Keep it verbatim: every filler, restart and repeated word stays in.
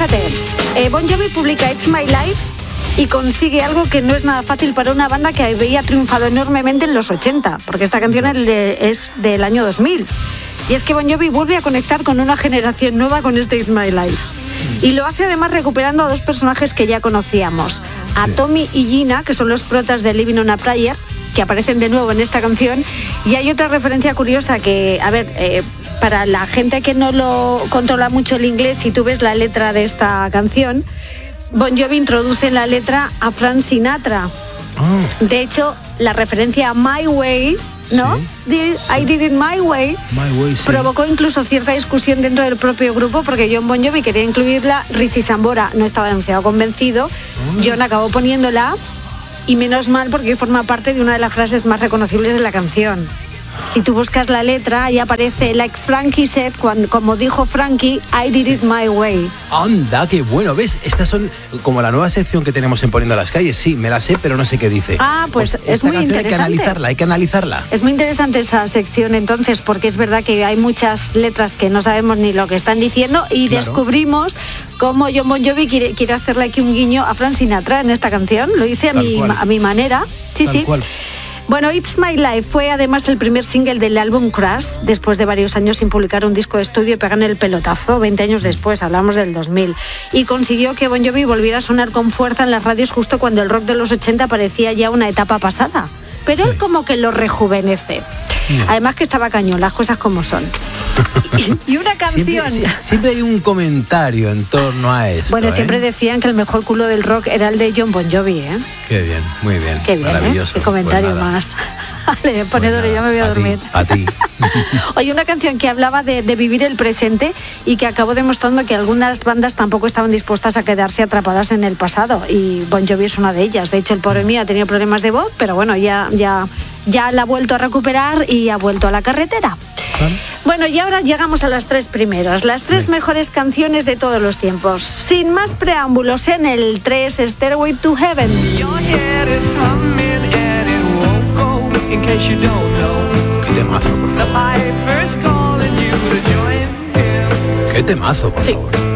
fíjate, eh, Bon Jovi publica It's My Life y consigue algo que no es nada fácil para una banda que había triunfado enormemente en los ochenta, porque esta canción es, de, es del año dos mil. Y es que Bon Jovi vuelve a conectar con una generación nueva con este It's My Life. Y lo hace además recuperando a dos personajes que ya conocíamos, a Tommy y Gina, que son los protas de Living on a Prayer, que aparecen de nuevo en esta canción. Y hay otra referencia curiosa que, a ver, eh, para la gente que no lo controla mucho el inglés, si tú ves la letra de esta canción, Bon Jovi introduce en la letra a Frank Sinatra. Oh. De hecho, la referencia a My Way, ¿no? Sí. I Did It My Way, My Way sí. Provocó incluso cierta discusión dentro del propio grupo, porque John Bon Jovi quería incluirla, Richie Sambora no estaba demasiado convencido, oh. John acabó poniéndola, y menos mal porque forma parte de una de las frases más reconocibles de la canción. Si tú buscas la letra, ahí aparece Like Frankie said, cuando, como dijo Frankie, I did it my way. Anda, qué bueno, ¿ves? Estas son como la nueva sección que tenemos en Poniendo las Calles. Sí, me la sé, pero no sé qué dice. Ah, pues, pues es muy interesante. Hay que analizarla, hay que analizarla. Es muy interesante esa sección entonces, porque es verdad que hay muchas letras que no sabemos ni lo que están diciendo y claro. Descubrimos cómo John Bon Jovi quiere, quiere hacerle aquí un guiño a Frank Sinatra en esta canción. Lo hice a mi, a mi manera. Sí, Tal sí. Cual. Bueno, It's My Life fue además el primer single del álbum Crash, después de varios años sin publicar un disco de estudio y pegar el pelotazo, veinte años después, hablamos del dos mil, y consiguió que Bon Jovi volviera a sonar con fuerza en las radios justo cuando el rock de los ochenta parecía ya una etapa pasada. Pero él como que lo rejuvenece. Además que estaba cañón, las cosas como son. Y una canción... Siempre, siempre hay un comentario en torno a esto. Bueno, siempre ¿eh? decían que el mejor culo del rock era el de John Bon Jovi, ¿eh? Qué bien, muy bien. Qué bien, maravilloso. ¿eh? Qué comentario pues más. Vale, ponedor, pues ya me voy a, a dormir. Ti, a ti. Oye, una canción que hablaba de, de vivir el presente y que acabó demostrando que algunas bandas tampoco estaban dispuestas a quedarse atrapadas en el pasado. Y Bon Jovi es una de ellas. De hecho, el pobre mío ha tenido problemas de voz, pero bueno, ya, ya, ya la ha vuelto a recuperar y ha vuelto a la carretera. ¿Claro? Bueno, y ahora llegamos a las tres primeras, las tres sí. mejores canciones de todos los tiempos. Sin más preámbulos, en el tres, Stairway to Heaven. Qué temazo, por favor. Qué temazo, por sí. favor.